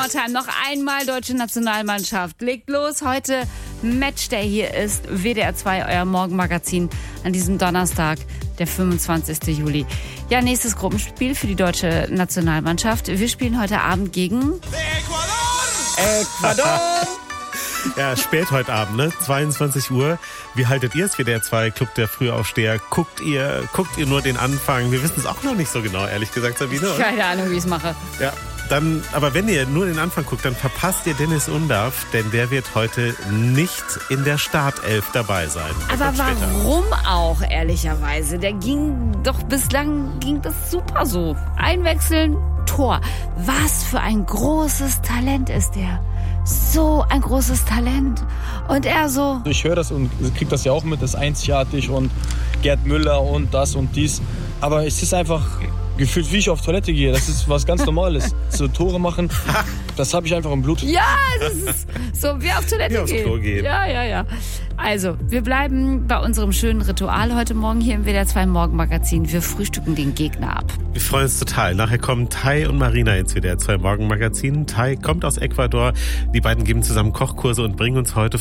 more time. Noch einmal deutsche Nationalmannschaft. Legt los. Heute Matchday. Hier ist WDR 2, euer Morgenmagazin an diesem Donnerstag, der 25. Juli. Ja, nächstes Gruppenspiel für die deutsche Nationalmannschaft. Wir spielen heute Abend gegen Ecuador! Ja, spät heute Abend, ne? 22 Uhr. Wie haltet ihr es, WDR 2, Club der Frühaufsteher? Guckt ihr nur den Anfang? Wir wissen es auch noch nicht so genau, ehrlich gesagt, Sabine. Oder? Keine Ahnung, wie ich es mache. Ja, dann, aber wenn ihr nur den Anfang guckt, dann verpasst ihr Dennis Undarf, denn der wird heute nicht in der Startelf dabei sein. Aber warum auch, ehrlicherweise? Bislang ging das super so. Einwechseln, Tor. Was für ein großes Talent ist der. So ein großes Talent. Und er so... Ich höre das und kriege das ja auch mit, das ist einzigartig und Gerd Müller und das und dies. Aber es ist einfach gefühlt, wie ich auf Toilette gehe. Das ist was ganz Normales. So Tore machen, das habe ich einfach im Blut. Ja, das ist so wie auf Toilette wie aufs Klo gehen. Ja. Also, wir bleiben bei unserem schönen Ritual heute Morgen hier im WDR 2 Morgenmagazin. Wir frühstücken den Gegner ab. Wir freuen uns total. Nachher kommen Tai und Marina ins WDR 2 Morgenmagazin. Tai kommt aus Ecuador. Die beiden geben zusammen Kochkurse und bringen uns heute